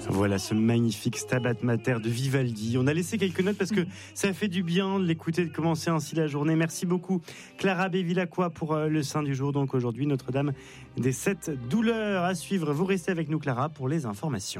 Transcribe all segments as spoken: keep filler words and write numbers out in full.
Voilà ce magnifique Stabat Mater de Vivaldi. On a laissé quelques notes parce que ça fait du bien de l'écouter, de commencer ainsi la journée. Merci beaucoup Clara Bevilacqua pour le Saint du jour. Donc aujourd'hui, Notre-Dame des sept douleurs à suivre. Vous restez avec nous Clara pour les informations.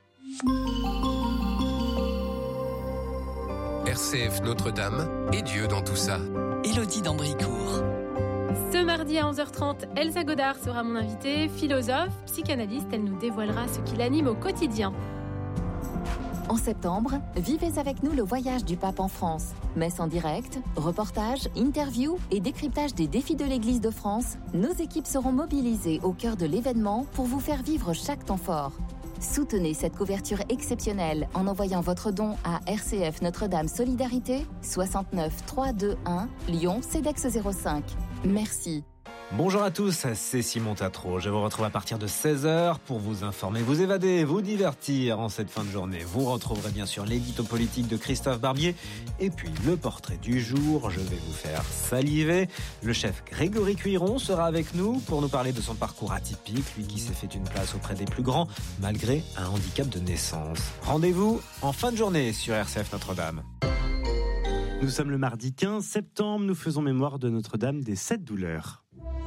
R C F Notre-Dame et Dieu dans tout ça. Élodie d'Ambricourt. Ce mardi à onze heures trente, Elsa Godard sera mon invitée, philosophe, psychanalyste. Elle nous dévoilera ce qui l'anime au quotidien. En septembre, vivez avec nous le voyage du pape en France. Messe en direct, reportages, interviews et décryptage des défis de l'Église de France. Nos équipes seront mobilisées au cœur de l'événement pour vous faire vivre chaque temps fort. Soutenez cette couverture exceptionnelle en envoyant votre don à R C F Notre-Dame Solidarité soixante-neuf trois deux un Lyon Cedex zéro cinq. Merci. Bonjour à tous, c'est Simon Tatro. Je vous retrouve à partir de seize heures pour vous informer, vous évader, vous divertir en cette fin de journée. Vous retrouverez bien sûr l'édito politique de Christophe Barbier et puis le portrait du jour. Je vais vous faire saliver. Le chef Grégory Cuiron sera avec nous pour nous parler de son parcours atypique, lui qui s'est fait une place auprès des plus grands malgré un handicap de naissance. Rendez-vous en fin de journée sur R C F Notre-Dame. Nous sommes le mardi quinze septembre, nous faisons mémoire de Notre-Dame des sept douleurs.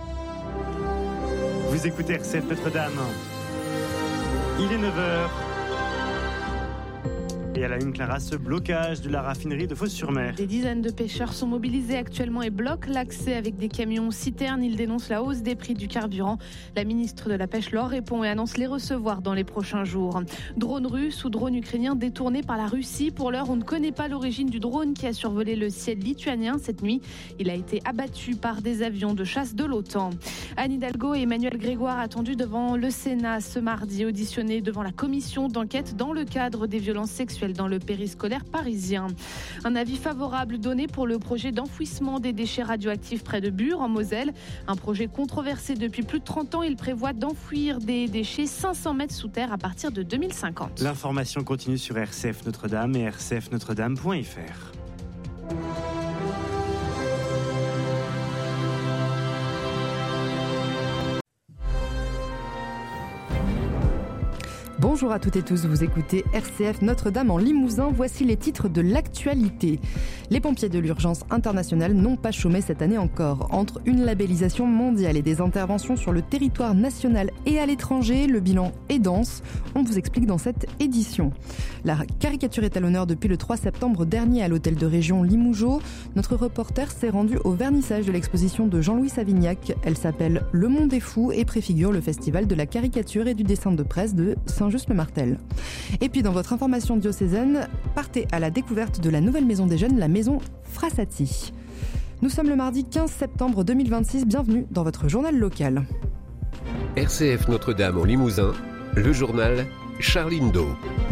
Vous écoutez R C F Notre-Dame. Il est neuf heures. Et à la une, Clara, ce blocage de la raffinerie de Fos-sur-Mer. Des dizaines de pêcheurs sont mobilisés actuellement et bloquent l'accès avec des camions citernes. Ils dénoncent la hausse des prix du carburant. La ministre de la Pêche leur répond et annonce les recevoir dans les prochains jours. Drone russe ou drone ukrainien détourné par la Russie. Pour l'heure, on ne connaît pas l'origine du drone qui a survolé le ciel lituanien cette nuit. Il a été abattu par des avions de chasse de l'OTAN. Anne Hidalgo et Emmanuel Grégoire attendus devant le Sénat ce mardi, auditionnés devant la commission d'enquête dans le cadre des violences sexuelles dans le périscolaire parisien. Un avis favorable donné pour le projet d'enfouissement des déchets radioactifs près de Bure, en Moselle. Un projet controversé depuis plus de trente ans. Il prévoit d'enfouir des déchets cinq cents mètres sous terre à partir de deux mille cinquante. L'information continue sur R C F Notre-Dame et r c f notre dame point f r. Bonjour à toutes et tous, vous écoutez R C F Notre-Dame en Limousin. Voici les titres de l'actualité. Les pompiers de l'urgence internationale n'ont pas chômé cette année encore. Entre une labellisation mondiale et des interventions sur le territoire national et à l'étranger, le bilan est dense. On vous explique dans cette édition. La caricature est à l'honneur depuis le trois septembre dernier à l'hôtel de région Limougeot. Notre reporter s'est rendu au vernissage de l'exposition de Jean-Louis Savignac. Elle s'appelle Le Monde est fou et préfigure le festival de la caricature et du dessin de presse de Saint-Just-le-Martel. Et puis dans votre information diocésaine, partez à la découverte de la nouvelle maison des jeunes, la maison Frassati. Nous sommes le mardi quinze septembre deux mille vingt-six, bienvenue dans votre journal local. R C F Notre-Dame en Limousin, le journal Charline Do.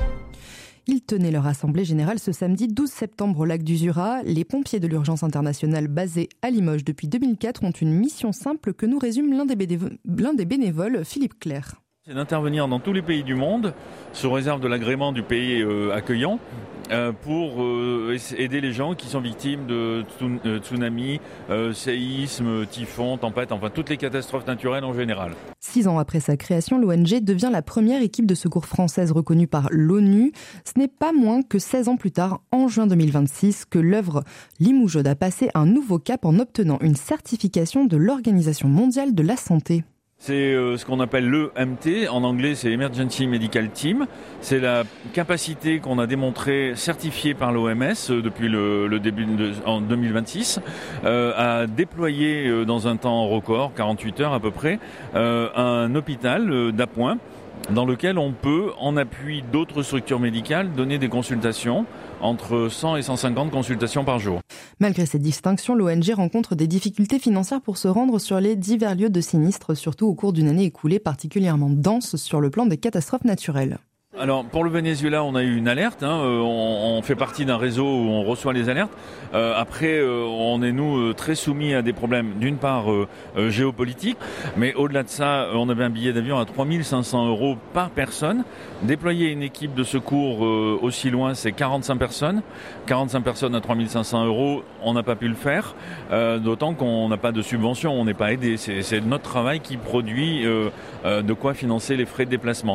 Ils tenaient leur assemblée générale ce samedi douze septembre au lac du Jura. Les pompiers de l'urgence internationale basés à Limoges depuis deux mille quatre ont une mission simple que nous résume l'un des, bénévo- l'un des bénévoles, Philippe Clerc. C'est d'intervenir dans tous les pays du monde, sous réserve de l'agrément du pays euh, accueillant, euh, pour euh, aider les gens qui sont victimes de tsunamis, euh, séismes, typhons, tempêtes, enfin toutes les catastrophes naturelles en général. Six ans après sa création, l'O N G devient la première équipe de secours française reconnue par l'ONU. Ce n'est pas moins que seize ans plus tard, en juin deux mille vingt-six, que l'œuvre Limougeot a passé un nouveau cap en obtenant une certification de l'Organisation mondiale de la santé. C'est euh, ce qu'on appelle l'E M T, en anglais c'est Emergency Medical Team. C'est la capacité qu'on a démontrée, certifiée par l'O M S euh, depuis le, le début de, en deux mille vingt-six, euh, à déployer euh, dans un temps record, quarante-huit heures à peu près, euh, un hôpital euh, d'appoint dans lequel on peut, en appui d'autres structures médicales, donner des consultations, entre cent et cent cinquante consultations par jour. Malgré ces distinctions, l'O N G rencontre des difficultés financières pour se rendre sur les divers lieux de sinistres, surtout au cours d'une année écoulée particulièrement dense sur le plan des catastrophes naturelles. Alors pour le Venezuela, on a eu une alerte, hein, euh, on, on fait partie d'un réseau où on reçoit les alertes. Euh, après, euh, on est nous euh, très soumis à des problèmes, d'une part euh, euh, géopolitiques, mais au-delà de ça, on avait un billet d'avion à trois mille cinq cents euros par personne. Déployer une équipe de secours euh, aussi loin, c'est quarante-cinq personnes. quarante-cinq personnes à trois mille cinq cents euros, on n'a pas pu le faire, euh, d'autant qu'on n'a pas de subvention, on n'est pas aidé. C'est, c'est notre travail qui produit euh, euh, de quoi financer les frais de déplacement.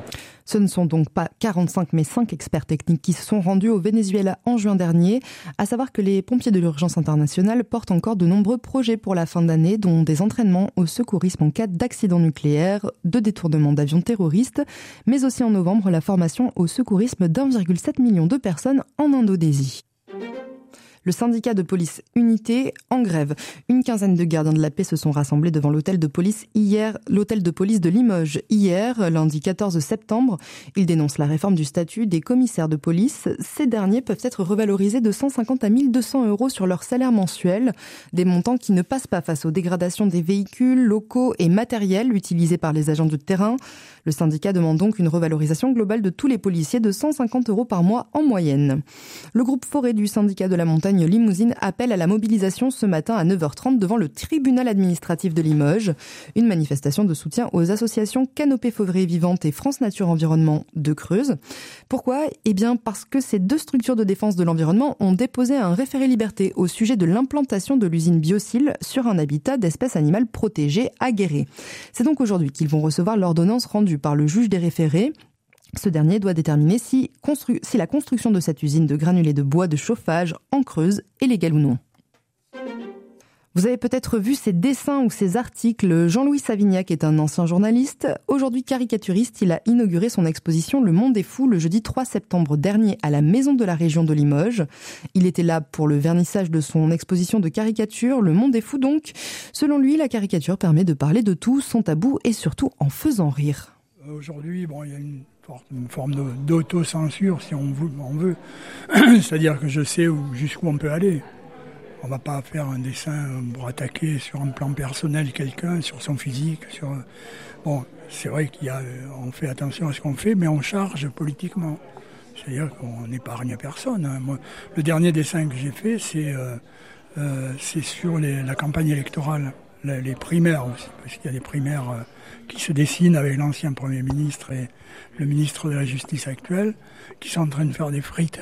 Ce ne sont donc pas quarante-cinq mais cinq experts techniques qui se sont rendus au Venezuela en juin dernier. À savoir que les pompiers de l'urgence internationale portent encore de nombreux projets pour la fin d'année, dont des entraînements au secourisme en cas d'accident nucléaire, de détournement d'avions terroristes, mais aussi en novembre la formation au secourisme d'un virgule sept million de personnes en Indonésie. Le syndicat de police Unité en grève. Une quinzaine de gardiens de la paix se sont rassemblés devant l'hôtel de police hier, l'hôtel de police de Limoges hier, lundi quatorze septembre. Ils dénoncent la réforme du statut des commissaires de police. Ces derniers peuvent être revalorisés de cent cinquante à mille deux cents euros sur leur salaire mensuel. Des montants qui ne passent pas face aux dégradations des véhicules, locaux et matériels utilisés par les agents de terrain. Le syndicat demande donc une revalorisation globale de tous les policiers de cent cinquante euros par mois en moyenne. Le groupe Forêt du syndicat de la montagne Limousine appelle à la mobilisation ce matin à neuf heures trente devant le tribunal administratif de Limoges. Une manifestation de soutien aux associations Canopée Forêt Vivante et France Nature Environnement de Creuse. Pourquoi ? Eh bien parce que ces deux structures de défense de l'environnement ont déposé un référé liberté au sujet de l'implantation de l'usine Biocil sur un habitat d'espèces animales protégées à Guéret. C'est donc aujourd'hui qu'ils vont recevoir l'ordonnance rendue par le juge des référés. Ce dernier doit déterminer si, constru- si la construction de cette usine de granulés de bois de chauffage en Creuse est légale ou non. Vous avez peut-être vu ces dessins ou ces articles. Jean-Louis Savignac est un ancien journaliste. Aujourd'hui caricaturiste, il a inauguré son exposition Le Monde des Fous le jeudi trois septembre dernier à la Maison de la Région de Limoges. Il était là pour le vernissage de son exposition de caricature, Le Monde des Fous donc. Selon lui, la caricature permet de parler de tout, sans tabou et surtout en faisant rire. Aujourd'hui, bon, il y a une, une forme d'autocensure, si on veut. On veut. C'est-à-dire que je sais où, jusqu'où on peut aller. On ne va pas faire un dessin pour attaquer sur un plan personnel quelqu'un, sur son physique. Sur... Bon, c'est vrai qu'on fait attention à ce qu'on fait, mais on charge politiquement. C'est-à-dire qu'on n'épargne personne. Hein. Moi, le dernier dessin que j'ai fait, c'est, euh, euh, c'est sur les, la campagne électorale, les, les primaires aussi, parce qu'il y a des primaires... Euh, qui se dessine avec l'ancien Premier ministre et le ministre de la Justice actuel, qui sont en train de faire des frites.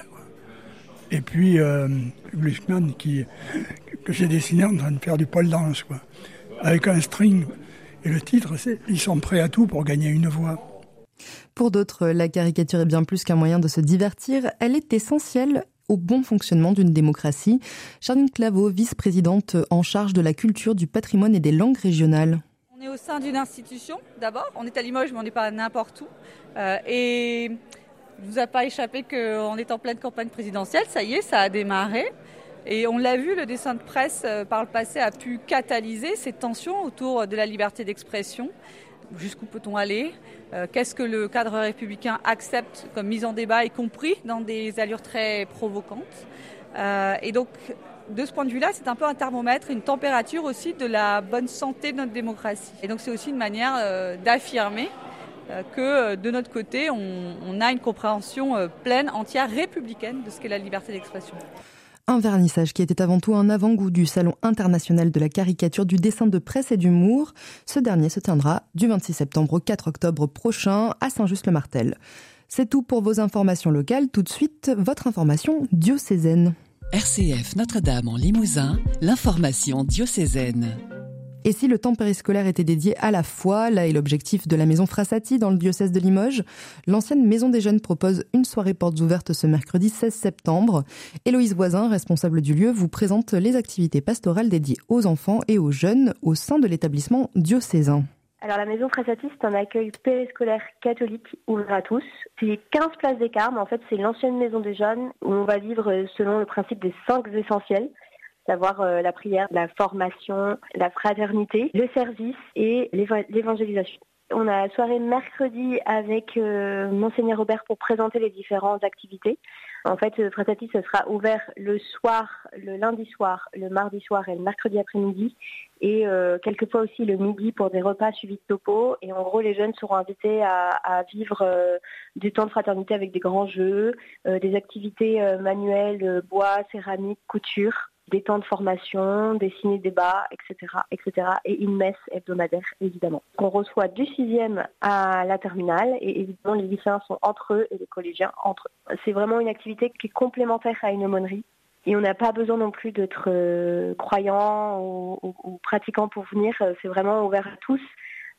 Et puis, euh, Glucksmann, qui, que j'ai dessiné en train de faire du pole dance, quoi, avec un string. Et le titre, c'est « Ils sont prêts à tout pour gagner une voix ». Pour d'autres, la caricature est bien plus qu'un moyen de se divertir. Elle est essentielle au bon fonctionnement d'une démocratie. Charline Claveau, vice-présidente en charge de la culture, du patrimoine et des langues régionales. On est au sein d'une institution, d'abord. On est à Limoges, mais on n'est pas n'importe où. Euh, et il ne vous a pas échappé qu'on est en pleine campagne présidentielle. Ça y est, ça a démarré. Et on l'a vu, le dessin de presse, euh, par le passé, a pu catalyser ces tensions autour de la liberté d'expression. Jusqu'où peut-on aller ? euh, Qu'est-ce que le cadre républicain accepte comme mise en débat, y compris dans des allures très provocantes ? euh, Et donc... De ce point de vue-là, c'est un peu un thermomètre, une température aussi de la bonne santé de notre démocratie. Et donc c'est aussi une manière euh, d'affirmer euh, que euh, de notre côté, on, on a une compréhension euh, pleine, entière, républicaine de ce qu'est la liberté d'expression. Un vernissage qui était avant tout un avant-goût du Salon international de la caricature, du dessin de presse et d'humour. Ce dernier se tiendra du vingt-six septembre au quatre octobre prochain à Saint-Just-le-Martel. C'est tout pour vos informations locales. Tout de suite, votre information diocésaine. R C F Notre-Dame en Limousin, l'information diocésaine. Et si le temps périscolaire était dédié à la foi, là est l'objectif de la maison Frassati dans le diocèse de Limoges. L'ancienne maison des jeunes propose une soirée portes ouvertes ce mercredi seize septembre. Héloïse Voisin, responsable du lieu, vous présente les activités pastorales dédiées aux enfants et aux jeunes au sein de l'établissement diocésain. Alors la maison Frassati, c'est un accueil périscolaire catholique ouvert à tous. C'est quinze places d'écart, mais en fait c'est l'ancienne maison des jeunes où on va vivre selon le principe des cinq essentiels, à savoir euh, la prière, la formation, la fraternité, le service et l'éva- l'évangélisation. On a soirée mercredi avec euh, Monseigneur Robert pour présenter les différentes activités. En fait, Frassati, ce sera ouvert le soir, le lundi soir, le mardi soir et le mercredi après-midi. Et euh, quelquefois aussi le midi pour des repas suivis de topo. Et en gros, les jeunes seront invités à, à vivre euh, du temps de fraternité avec des grands jeux, euh, des activités euh, manuelles, euh, bois, céramique, couture, des temps de formation, des ciné-débats, et cetera, et cetera. Et une messe hebdomadaire, évidemment. On reçoit du sixième à la terminale et évidemment les lycéens sont entre eux et les collégiens entre eux. C'est vraiment une activité qui est complémentaire à une aumônerie. Et on n'a pas besoin non plus d'être euh, croyant ou, ou, ou pratiquant pour venir. C'est vraiment ouvert à tous.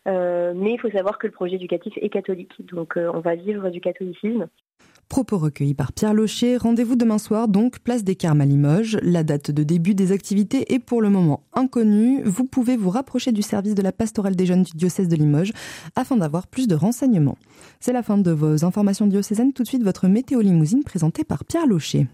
Euh, mais il faut savoir que le projet éducatif est catholique, donc euh, on va vivre du catholicisme. Propos recueillis par Pierre Locher. Rendez-vous demain soir, donc, place des Carmes à Limoges. La date de début des activités est pour le moment inconnue. Vous pouvez vous rapprocher du service de la pastorale des jeunes du diocèse de Limoges afin d'avoir plus de renseignements. C'est la fin de vos informations diocésaines. Tout de suite, votre météo limousine présentée par Pierre Locher.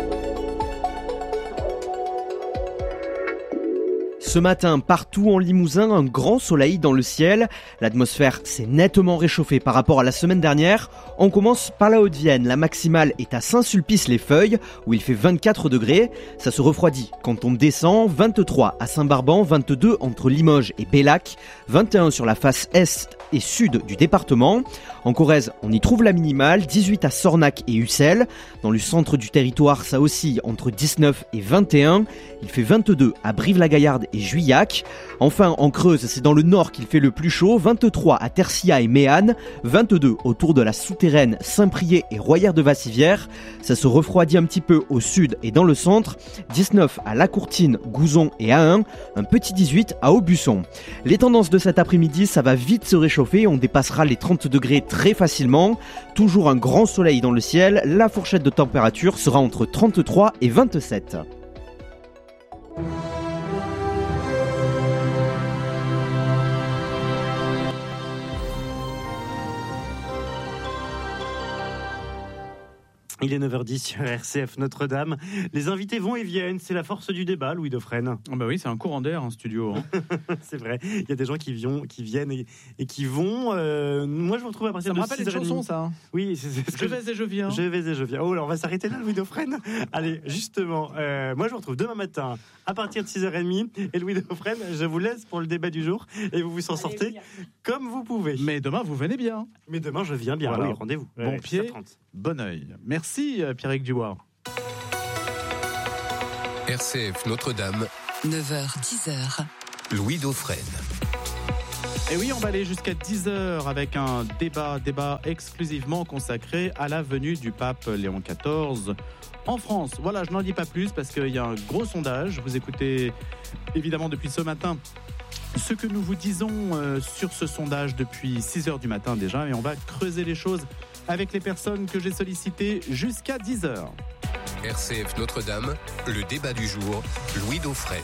Ce matin, partout en Limousin, un grand soleil dans le ciel. L'atmosphère s'est nettement réchauffée par rapport à la semaine dernière. On commence par la Haute-Vienne. La maximale est à Saint-Sulpice-les-Feuilles, où il fait vingt-quatre degrés. Ça se refroidit quand on descend. vingt-trois à Saint-Barban, vingt-deux entre Limoges et Bellac, vingt et un sur la face est et sud du département. En Corrèze, on y trouve la minimale, dix-huit à Sornac et Ussel. Dans le centre du territoire, ça oscille entre dix-neuf et vingt et un. Il fait vingt-deux à Brive-la-Gaillarde et Juillac. Enfin, en Creuse, c'est dans le nord qu'il fait le plus chaud, vingt-trois à Tercia et Méanne, vingt-deux autour de la Souterraine, Saint-Priest et Royère-de-Vassivière. Ça se refroidit un petit peu au sud et dans le centre, dix-neuf à La Courtine, Gouzon et Ahun, un petit dix-huit à Aubusson. Les tendances de cet après-midi, ça va vite se réchauffer, on dépassera les trente degrés très facilement. Toujours un grand soleil dans le ciel, la fourchette de température sera entre trente-trois et vingt-sept. Il est neuf heures dix sur R C F Notre-Dame. Les invités vont et viennent. C'est la force du débat, Louis Dauphren. Oh bah oui, c'est un courant d'air, un studio. Hein. C'est vrai. Il y a des gens qui, viennent, qui viennent et, et qui vont. Euh, moi, je me retrouve à partir ça de me rappelle une chanson, ça. Oui, c'est, c'est ce je que vais et je viens. Je vais et je viens. Oh, alors on va s'arrêter là, Louis Dauphren. Allez, justement, euh, moi, je vous retrouve demain matin à partir de six heures trente. Et Louis Dauphren, je vous laisse pour le débat du jour. Et vous vous en sortez Allez, comme vous pouvez. Mais demain, vous venez bien. Mais demain, je viens bien. Voilà. Oui, rendez-vous. Bon ouais, pied, bon oeil. Merci, Pierrick Dubois. R C F Notre-Dame, neuf heures dix heures. Louis Dauphren. Et oui, on va aller jusqu'à dix heures avec un débat, débat exclusivement consacré à la venue du pape Léon quatorze en France. Voilà, je n'en dis pas plus parce qu'il y a un gros sondage. Vous écoutez évidemment depuis ce matin ce que nous vous disons euh, sur ce sondage depuis six heures du matin déjà. Et on va creuser les choses avec les personnes que j'ai sollicitées jusqu'à dix heures. R C F Notre-Dame, le débat du jour, Louis Dauphren.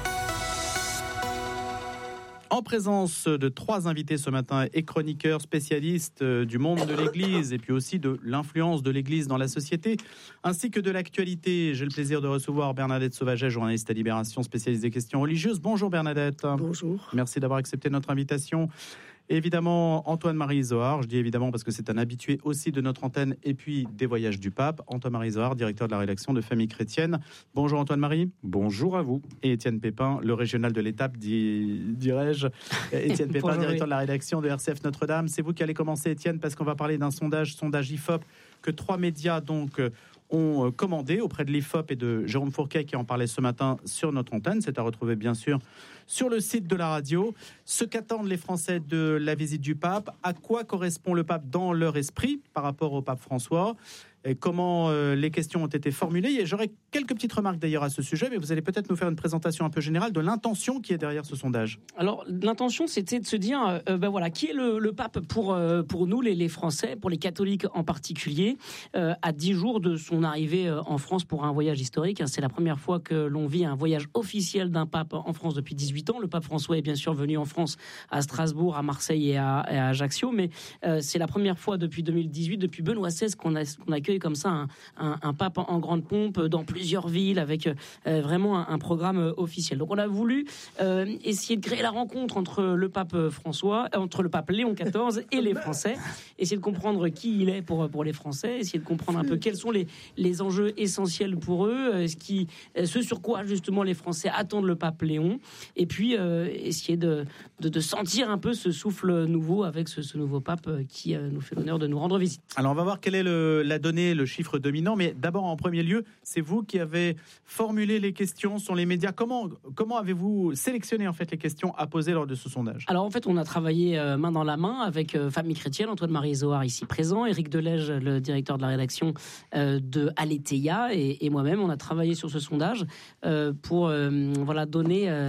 En présence de trois invités ce matin et chroniqueurs spécialistes du monde de l'Église et puis aussi de l'influence de l'Église dans la société, ainsi que de l'actualité. J'ai le plaisir de recevoir Bernadette Sauvaget, journaliste à Libération, spécialiste des questions religieuses. Bonjour Bernadette. Bonjour. Merci d'avoir accepté notre invitation. Évidemment, Antoine-Marie Zohar, je dis évidemment parce que c'est un habitué aussi de notre antenne et puis des voyages du pape. Antoine-Marie Zohar, directeur de la rédaction de Famille Chrétienne. Bonjour Antoine-Marie. Bonjour à vous. Et Étienne Pépin, le régional de l'étape, dirais-je. Étienne Pépin, Bonjour, directeur oui. de la rédaction de R C F Notre-Dame. C'est vous qui allez commencer, Étienne, parce qu'on va parler d'un sondage, sondage I F O P, que trois médias donc ont commandé auprès de l'I F O P et de Jérôme Fourquet qui en parlait ce matin sur notre antenne. C'est à retrouver bien sûr sur le site de la radio. Ce qu'attendent les Français de la visite du pape, à quoi correspond le pape dans leur esprit par rapport au pape François, et comment euh, les questions ont été formulées. Et j'aurais quelques petites remarques d'ailleurs à ce sujet, mais vous allez peut-être nous faire une présentation un peu générale de l'intention qui est derrière ce sondage. Alors l'intention, c'était de se dire, euh, ben voilà, qui est le, le pape pour, euh, pour nous, les, les Français, pour les catholiques en particulier, euh, à dix jours de son arrivée en France pour un voyage historique. C'est la première fois que l'on vit un voyage officiel d'un pape en France depuis dix-huit ans. Le pape François est bien sûr venu en France à Strasbourg, à Marseille et à, et à Ajaccio, mais euh, c'est la première fois depuis deux mille dix-huit, depuis Benoît seize, qu'on, a, qu'on accueille comme ça un, un, un pape en, en grande pompe dans plusieurs villes avec euh, vraiment un, un programme euh, officiel. Donc on a voulu euh, essayer de créer la rencontre entre le pape François, euh, entre le pape Léon quatorze et les Français, essayer de comprendre qui il est pour, pour les Français, essayer de comprendre un peu quels sont les, les enjeux essentiels pour eux, euh, ce, qui, euh, ce sur quoi justement les Français attendent le pape Léon, et puis euh, essayer de, de, de sentir un peu ce souffle nouveau avec ce, ce nouveau pape qui euh, nous fait l'honneur de nous rendre visite. Alors on va voir quelle est le, la donnée, le chiffre dominant, mais d'abord en premier lieu, c'est vous qui avez formulé les questions sur les médias. Comment, comment avez-vous sélectionné en fait les questions à poser lors de ce sondage ? Alors en fait, on a travaillé euh, main dans la main avec euh, Famille Chrétienne, Antoine-Marie Zohar ici présent, Éric Delège, le directeur de la rédaction euh, de Aletheia, et, et moi-même, on a travaillé sur ce sondage euh, pour euh, voilà, donner euh,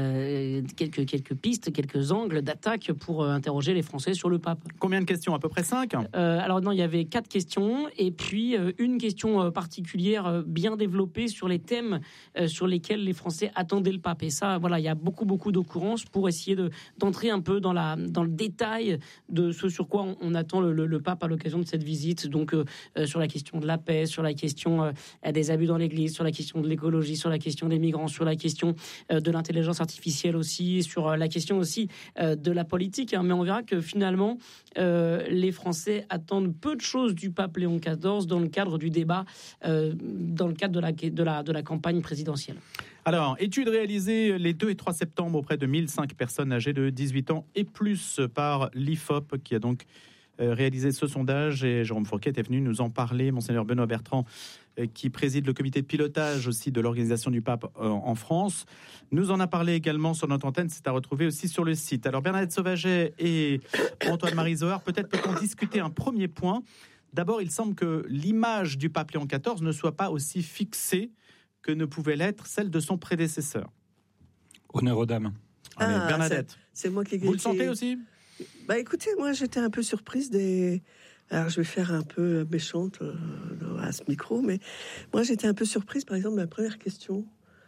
euh, quelques, quelques pistes, quelques angles d'attaque pour euh, interroger les Français sur le pape. Combien de questions ? À peu près cinq ? euh, Alors non, il y avait quatre questions et puis euh, une question euh, particulière euh, bien développée sur les thèmes euh, sur lesquels les Français attendaient le pape. Et ça, voilà, il y a beaucoup, beaucoup d'occurrences pour essayer de, d'entrer un peu dans, la, dans le détail de ce sur quoi on, on attend le, le, le pape à l'occasion de cette visite. Donc euh, euh, sur la question de la paix, sur la question euh, des abus dans l'Église, sur la question de l'écologie, sur la question des migrants, sur la question euh, de l'intelligence artificielle aussi, sur euh, la question aussi euh, de la politique. Hein. Mais on verra que finalement, euh, les Français attendent peu de choses du pape Léon quatorze dans le cadre du débat, euh, dans le cadre de la, de, la, de la campagne présidentielle. Alors, étude réalisée les deux et trois septembre auprès de mille cinq personnes âgées de dix-huit ans et plus par l'I F O P qui a donc euh, réalisé ce sondage. Et Jérôme Fourquet est venu nous en parler. Monseigneur Benoît Bertrand, euh, qui préside le comité de pilotage aussi de l'organisation du pape euh, en France, nous en a parlé également sur notre antenne. C'est à retrouver aussi sur le site. Alors, Bernadette Sauvaget et Antoine-Marie Zohar, peut-être peut-on discuter un premier point. D'abord, il semble que l'image du pape Léon quatorze ne soit pas aussi fixée que ne pouvait l'être celle de son prédécesseur. Honneur aux dames. Allez, Ah, Bernadette. C'est, c'est moi qui. Vous le qui- sentez aussi ? Bah écoutez, moi j'étais un peu surprise des. Alors je vais faire un peu méchante euh, à ce micro, mais moi j'étais un peu surprise par exemple de la première question.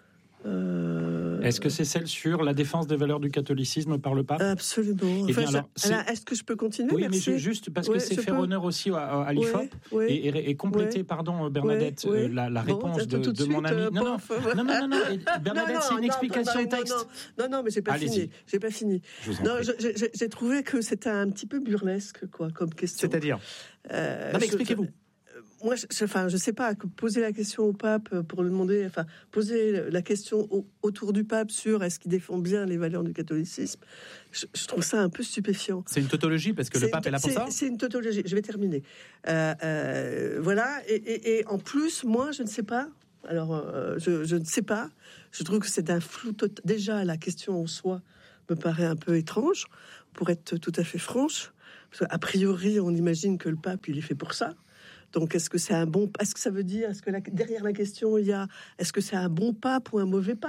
Euh, Est-ce que c'est celle sur la défense des valeurs du catholicisme par le pape ? Absolument. Eh bien, Enfin, alors, ça- alors, est-ce que je peux continuer ? Oui, Merci. mais je- juste parce que Ouais, c'est je faire peux. honneur aussi à, à l'I F O P Ouais, ouais, et, et, et compléter, ouais. pardon, Bernadette, Ouais, ouais. euh, la, la Bon, réponse t'as de, tout de de mon suite, ami. euh, non, non, pof. non, non, non, non, et Bernadette, Non, c'est une non, explication non, de texte. Non, non, non, mais j'ai pas Allez-y. fini. J'ai pas fini. Je vous en Non, prie. je- je- j'ai trouvé que c'était un petit peu burlesque, quoi, comme question. C'est-à-dire Euh, Non, mais je- expliquez-vous. Moi, je, je- enfin, je sais pas, que poser la question au pape pour lui demander, enfin, poser la question au- autour du pape sur est-ce qu'il défend bien les valeurs du catholicisme, je, je trouve ça un peu stupéfiant. C'est une tautologie parce que le C'est pape une- est là pour c'est- ça. C'est une tautologie. Je vais terminer. Euh, euh, voilà. Et, et- et en plus, moi, je ne sais pas. Alors, euh, je, je ne sais pas. Je trouve que c'est un flou total. Déjà, la question en soi me paraît un peu étrange, pour être tout à fait franche. Parce qu'a priori, on imagine que le pape, il est fait pour ça. Donc, est-ce que c'est un bon... Est-ce que ça veut dire... Est-ce que la- derrière la question, il y a... Est-ce que c'est un bon pape ou un mauvais pape ?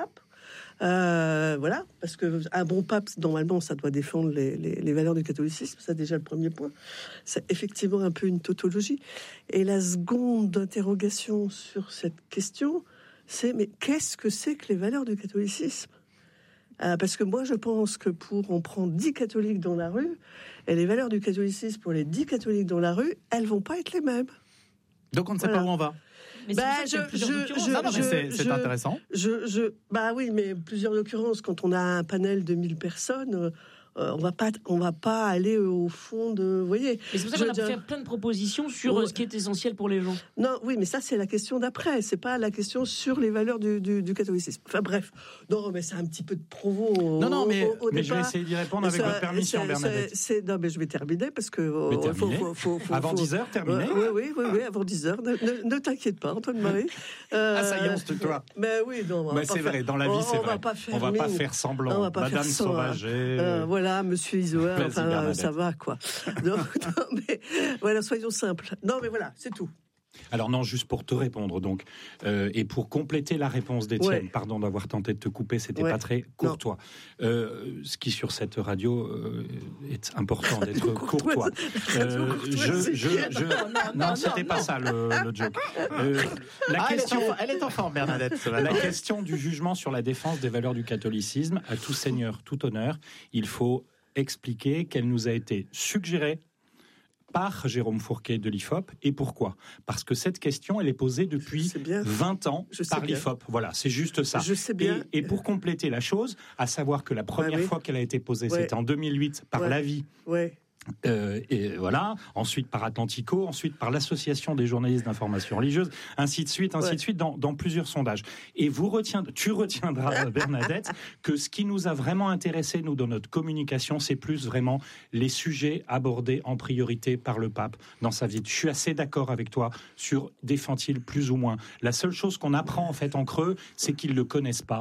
Euh, voilà, parce que un bon pape, normalement, ça doit défendre les, les- les valeurs du catholicisme. C'est déjà le premier point. C'est effectivement un peu une tautologie. Et la seconde interrogation sur cette question, c'est mais qu'est-ce que c'est que les valeurs du catholicisme ? Euh, parce que moi, je pense que pour on prend dix catholiques dans la rue, et les valeurs du catholicisme pour les dix catholiques dans la rue, elles vont pas être les mêmes. Donc on ne sait Voilà. pas où on va. Mais c'est Bah, pour ça qu'il y a je- plusieurs je- occurrences. je- Non, non, mais je- c'est- c'est je- intéressant. Je, je, bah oui, mais plusieurs occurrences. Quand on a un panel de mille personnes, euh, euh, on va pas, on va pas aller au fond de, vous voyez. Mais c'est pour ça Je qu'on a veux dire- fait plein de propositions sur Ouais. euh, ce qui est essentiel pour les gens. Non, oui, mais ça c'est la question d'après. C'est pas la question sur les valeurs du, du, du catholicisme. Enfin bref, non, mais c'est un petit peu de provo. Au, Non, non, mais- au, au Mais je vais départ. essayer d'y répondre avec Ça, votre permission, c'est- Bernadette. c'est- c'est- non, mais je vais terminer parce que. Mais euh, faut- terminez. faut- faut- faut- Avant faut- dix heures, terminez. Ouais, oui, oui, oui, oui, avant dix heures. Ne, ne- ne t'inquiète pas, Antoine-Marie. Euh, Ah, ça y est, on se tutoie. Mais oui, non, on va Mais pas c'est faire- vrai, dans la vie, on- c'est on vrai. Va pas faire On va pas mine. faire semblant. On va pas Madame faire semblant. Sauvaget. Euh, voilà, Monsieur Isoard, Vas-y, enfin, euh, Bernadette. ça va, quoi. Non, non, mais voilà, soyons simples. Non, mais voilà, c'est tout. Alors non, juste pour te répondre donc, euh, et pour compléter la réponse d'Étienne, Ouais. pardon d'avoir tenté de te couper, c'était Ouais. pas très courtois. Euh, ce qui sur cette radio euh, est important d'être courtois. Euh, je, je, je, non, c'était pas ça le, le joke. Euh, la Ah, elle est question, en- elle est en forme, Bernadette, ce matin. La question du jugement sur la défense des valeurs du catholicisme, à tout seigneur, tout honneur, il faut expliquer qu'elle nous a été suggérée par Jérôme Fourquet de l'I F O P. Et pourquoi ? Parce que cette question, elle est posée depuis vingt ans Je sais par bien. l'I F O P. Voilà, c'est juste ça. Je sais bien. Et, et pour compléter la chose, à savoir que la première Ah oui. fois qu'elle a été posée, Ouais. c'était en deux mille huit par Ouais. l'Avis. Ouais. Euh, et voilà, ensuite par Atlantico, ensuite par l'Association des journalistes d'information religieuse, ainsi de suite, ainsi Ouais. de suite, dans, dans plusieurs sondages. Et vous retiendrez, tu retiendras, Bernadette, que ce qui nous a vraiment intéressé, nous, dans notre communication, c'est plus vraiment les sujets abordés en priorité par le pape dans sa vie. Je suis assez d'accord avec toi sur défend-il plus ou moins. La seule chose qu'on apprend, en fait, en creux, c'est qu'ils ne le connaissent pas,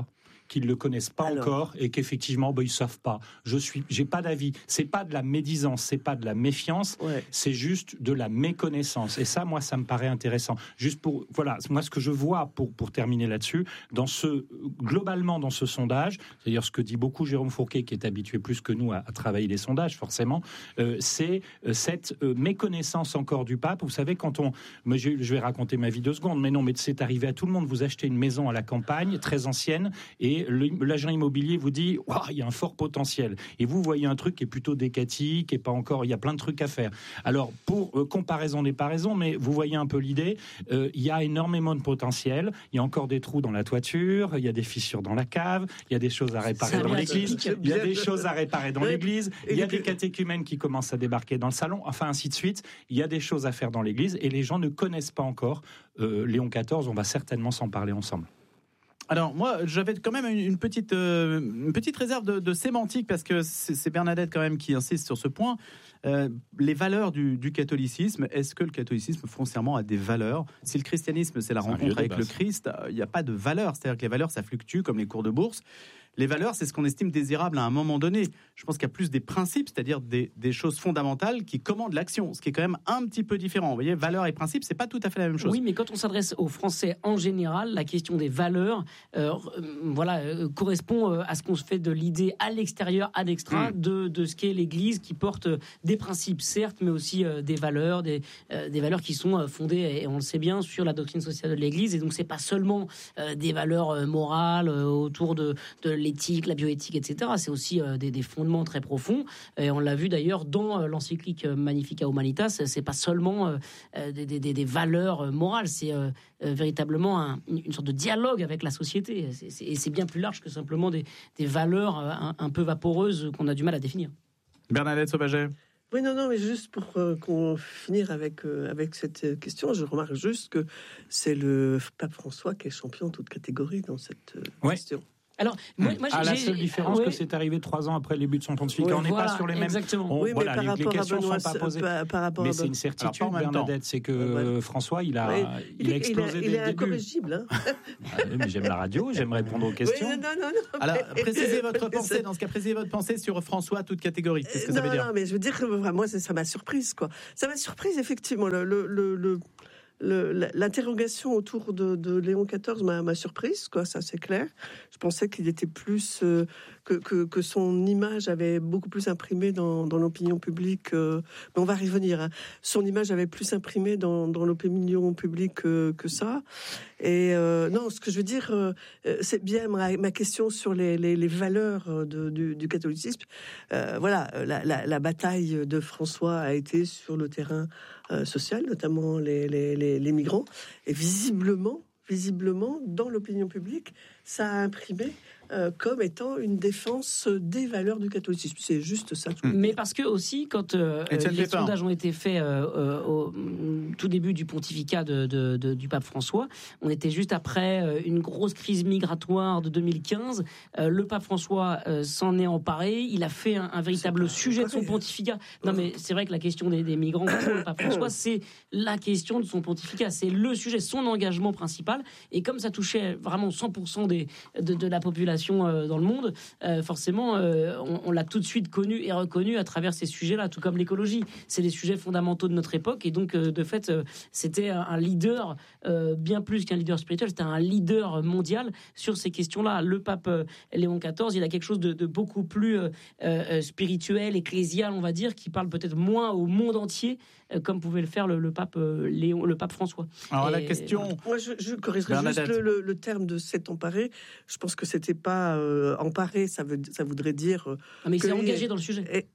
qu'ils ne le connaissent pas Alors. encore et qu'effectivement, ben, ils ne savent pas. Je suis, j'ai pas d'avis. C'est pas de la médisance, c'est pas de la méfiance, ouais. c'est juste de la méconnaissance. Et ça, moi, ça me paraît intéressant. Juste pour, voilà, moi, ce que je vois, pour, pour terminer là-dessus, dans ce, globalement, dans ce sondage, c'est-à-dire ce que dit beaucoup Jérôme Fourquet, qui est habitué plus que nous à, à travailler les sondages, forcément, euh, c'est euh, cette euh, méconnaissance encore du pape. Vous savez, quand on... Mais je, je vais raconter ma vie deux secondes, mais non, mais c'est arrivé à tout le monde. Vous achetez une maison à la campagne, très ancienne, et le, l'agent immobilier vous dit wow, il y a un fort potentiel. Et vous voyez un truc qui est plutôt décati, qui est pas encore, il y a plein de trucs à faire. Alors, pour euh, comparaison n'est pas raison, mais vous voyez un peu l'idée, euh, il y a énormément de potentiel, il y a encore des trous dans la toiture, il y a des fissures dans la cave, il y a des choses à réparer dans l'église, il y a des choses à réparer dans l'église, il y a des catéchumènes qui commencent à débarquer dans le salon, enfin ainsi de suite, il y a des choses à faire dans l'église, et les gens ne connaissent pas encore euh, Léon quatorze, on va certainement s'en parler ensemble. Alors moi, j'avais quand même une petite, euh, une petite réserve de, de sémantique, parce que c'est, c'est Bernadette quand même qui insiste sur ce point. Euh, les valeurs du, du catholicisme, est-ce que le catholicisme foncièrement a des valeurs ? Si le christianisme, c'est la c'est rencontre avec le Christ, il n'y a pas de valeurs. C'est-à-dire que les valeurs, ça fluctue comme les cours de bourse. Les valeurs, c'est ce qu'on estime désirable à un moment donné. Je pense qu'il y a plus des principes, c'est-à-dire des, des choses fondamentales qui commandent l'action, ce qui est quand même un petit peu différent. Vous voyez, valeurs et principes, c'est pas tout à fait la même chose. Oui, mais quand on s'adresse aux Français en général, la question des valeurs, euh, voilà, euh, correspond euh, à ce qu'on se fait de l'idée à l'extérieur, à l'extra, mmh. de, de ce qu'est l'Église, qui porte des principes, certes, mais aussi euh, des valeurs, des, euh, des valeurs qui sont euh, fondées, et on le sait bien, sur la doctrine sociale de l'Église. Et donc, c'est pas seulement euh, des valeurs euh, morales euh, autour de, de l'éthique, la bioéthique, et cetera. C'est aussi euh, des, des fondements très profonds. Et on l'a vu d'ailleurs dans euh, l'encyclique Magnifica Humanitas. C'est pas seulement euh, des, des, des valeurs morales, c'est euh, euh, véritablement un, une sorte de dialogue avec la société. C'est, c'est, et c'est bien plus large que simplement des, des valeurs euh, un, un peu vaporeuses qu'on a du mal à définir. Bernadette Sauvaget. Oui, non, non, mais juste pour euh, qu'on finisse avec, euh, avec cette question, je remarque juste que c'est le pape François qui est champion toute catégorie dans cette euh, ouais. question. Alors, moi, moi à j'ai, la seule différence ouais. que c'est arrivé trois ans après les buts de son pontificat. Oui, on n'est voilà, pas sur les mêmes. Exactement. On, oui, mais voilà, par les, rapport les questions Benoît, sont pas posées. Par, par rapport mais à c'est une certitude, Alors, Bernadette, c'est que ouais. François, il a, ouais. il, il a explosé il, dès il le est début. incorrigible. Hein. Ah, mais j'aime la radio, j'aime répondre aux questions. Oui, non, non, non, Alors, mais... précisez votre pensée. Dans ce cas, précisez votre pensée sur François, toute catégorie. Qu'est-ce que non, ça veut dire ? Non, mais je veux dire que moi, ça m'a surprise, quoi. Ça m'a surprise, effectivement. Le, le, le, le... Le, l'interrogation autour de, de Léon quatorze m'a, m'a surprise, quoi, ça c'est clair. Je pensais qu'il était plus euh, que, que, que son image avait beaucoup plus imprimé dans, dans l'opinion publique. Euh, mais on va y revenir. Hein. Son image avait plus imprimé dans, dans l'opinion publique que, que ça. Et euh, non, ce que je veux dire, euh, c'est bien ma, ma question sur les, les, les valeurs de, du, du catholicisme. Euh, voilà, la, la, la bataille de François a été sur le terrain euh, social, notamment les, les, les, les migrants. Et visiblement, visiblement, dans l'opinion publique, ça a imprimé euh, comme étant une défense des valeurs du catholicisme. C'est juste ça. Tout. Mais parce que aussi, quand euh, les sondages ont été faits euh, euh, au tout début du pontificat de, de, de, du pape François, on était juste après euh, une grosse crise migratoire de deux mille quinze. Euh, le pape François euh, s'en est emparé. Il a fait un, un véritable sujet de son pontificat. Non, mais c'est vrai que la question des, des migrants pour le pape François, c'est la question de son pontificat. C'est le sujet, son engagement principal. Et comme ça touchait vraiment cent pour cent des, de, de la population dans le monde, euh, forcément, euh, on, on l'a tout de suite connu et reconnu à travers ces sujets-là, tout comme l'écologie. C'est des sujets fondamentaux de notre époque, et donc, euh, de fait, euh, c'était un leader, euh, bien plus qu'un leader spirituel, c'était un leader mondial sur ces questions-là. Le pape euh, Léon quatorze, il a quelque chose de, de beaucoup plus euh, euh, spirituel, ecclésial, on va dire, qui parle peut-être moins au monde entier, euh, comme pouvait le faire le, le pape euh, Léon, le pape François. Alors, et, la question... Voilà. Moi, je, je corrigerai juste le, le, le terme de s'être emparé. Je pense que c'était pas euh, emparé, ça, veut, ça voudrait dire... Euh, ah, mais il s'est engagé est, dans le sujet. Est,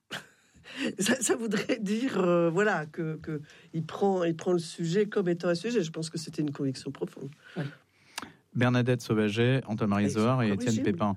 ça, ça voudrait dire euh, voilà, que, que il, prend, il prend le sujet comme étant un sujet. Je pense que c'était une conviction profonde. Ouais. Bernadette Sauvaget, Antoine-Marie Zohar et Étienne Pépin.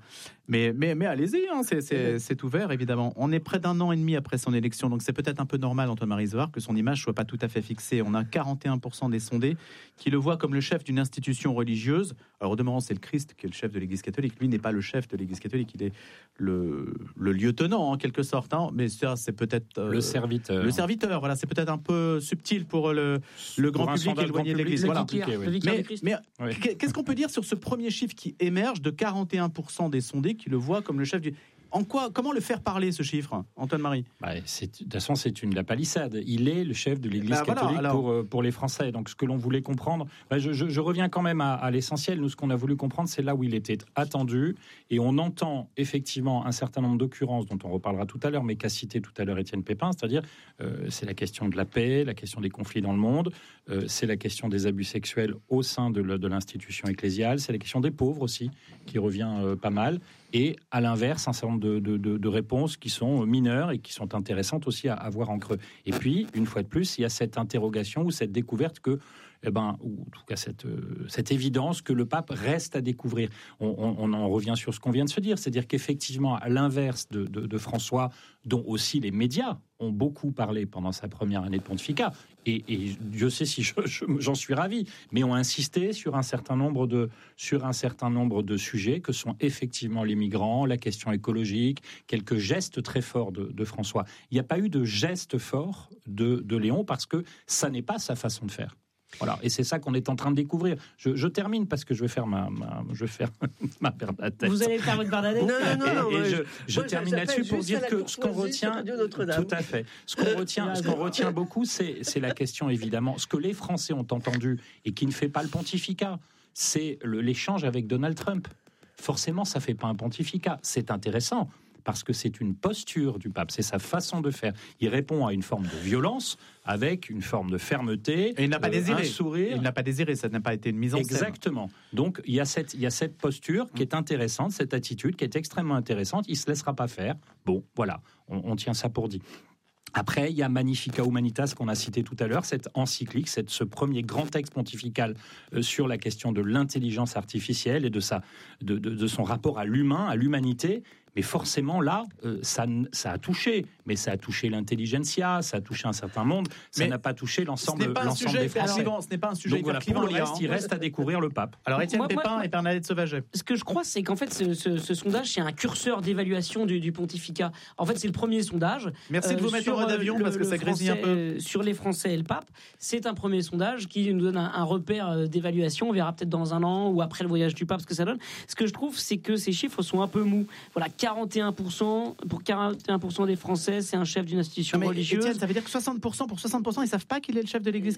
Mais, mais, mais allez-y, hein, c'est, c'est, c'est ouvert, évidemment. On est près d'un an et demi après son élection, donc c'est peut-être un peu normal, Antoine-Marie Zohar, que son image ne soit pas tout à fait fixée. On a quarante et un pour cent des sondés qui le voient comme le chef d'une institution religieuse. Alors, au demeurant, c'est le Christ qui est le chef de l'Église catholique. Lui n'est pas le chef de l'Église catholique, il est le, le lieutenant, en quelque sorte. Hein. Mais ça, c'est peut-être... Euh, le serviteur. Le serviteur, voilà. C'est peut-être un peu subtil pour le, le grand pour public éloigné de l'Église. Voilà. Oui. Mais, mais oui. Qu'est-ce qu'on peut dire sur ce premier chiffre qui émerge de quarante et un pour cent des sondés qui le voient comme le chef du... En quoi, comment le faire parler, ce chiffre, Antoine-Marie? bah, c'est, De toute façon, c'est une la palissade. Il est le chef de l'Église bah, catholique voilà, alors... pour, pour les Français. Donc, ce que l'on voulait comprendre... Bah, je, je, je reviens quand même à, à l'essentiel. Nous, ce qu'on a voulu comprendre, c'est là où il était attendu. Et on entend effectivement un certain nombre d'occurrences dont on reparlera tout à l'heure, mais qu'a cité tout à l'heure Étienne Pépin. C'est-à-dire, euh, c'est la question de la paix, la question des conflits dans le monde, euh, c'est la question des abus sexuels au sein de, le, de l'institution ecclésiale, c'est la question des pauvres aussi, qui revient euh, pas mal. Et à l'inverse, un certain nombre de, de, de, de réponses qui sont mineures et qui sont intéressantes aussi à, à voir en creux. Et puis, une fois de plus, il y a cette interrogation ou cette découverte que, eh ben, ou en tout cas cette, euh, cette évidence que le pape reste à découvrir. On, on, on en revient sur ce qu'on vient de se dire, c'est-à-dire qu'effectivement, à l'inverse de, de, de François, dont aussi les médias ont beaucoup parlé pendant sa première année de pontificat, et, et Dieu sait si je, je, j'en suis ravi, mais ont insisté sur un certain nombre de, sur un certain nombre de sujets que sont effectivement les migrants, la question écologique, quelques gestes très forts de, de François. Il n'y a pas eu de geste fort de, de Léon parce que ça n'est pas sa façon de faire. Voilà, et c'est ça qu'on est en train de découvrir. Je, je termine parce que je vais faire ma, ma je vais faire ma Bernadette. Vous allez faire votre Bernadette. Non, non, non. Et, non et je, je, je moi, termine là-dessus pour dire que ce qu'on retient, tout à fait, ce qu'on retient, ce qu'on retient beaucoup, c'est, c'est la question évidemment, ce que les Français ont entendu et qui ne fait pas le pontificat, c'est le, l'échange avec Donald Trump. Forcément, ça fait pas un pontificat. C'est intéressant. Parce que c'est une posture du pape, c'est sa façon de faire. Il répond à une forme de violence avec une forme de fermeté, et il n'a pas euh, désiré. un sourire. Il n'a pas désiré, ça n'a pas été une mise en scène. Exactement. Donc il y a cette, il y a cette posture qui est intéressante, cette attitude qui est extrêmement intéressante. Il se laissera pas faire. Bon, voilà, on, on tient ça pour dit. Après, il y a Magnificat Humanitas qu'on a cité tout à l'heure, cette encyclique, cette, ce premier grand texte pontifical euh, sur la question de l'intelligence artificielle et de, sa, de, de, de son rapport à l'humain, à l'humanité. Mais forcément, là, euh, ça, ça a touché. Mais ça a touché l'intelligentsia, ça a touché un certain monde. Ça mais n'a pas touché l'ensemble, l'ensemble des Français. Alors, ce n'est pas un sujet Donc voilà, pour le reste, il reste à découvrir le pape. Alors, Étienne moi, Pépin moi, et Bernadette Sauvaget. Ce que je crois, c'est qu'en fait, ce, ce, ce sondage, c'est un curseur d'évaluation du, du pontificat. En fait, c'est le premier sondage. Merci euh, de vous mettre en mode avion, parce que ça grésille un peu. Sur les Français et le pape, c'est un premier sondage qui nous donne un, un repère d'évaluation. On verra peut-être dans un an ou après le voyage du pape ce que ça donne. Ce que je trouve, c'est que ces chiffres sont un peu mous. Voilà, quarante et un pour cent pour quarante et un pour cent des Français, c'est un chef d'une institution non, mais religieuse. Étienne, ça veut dire que soixante pour cent pour soixante pour cent, ils savent pas qu'il est le chef de l'Église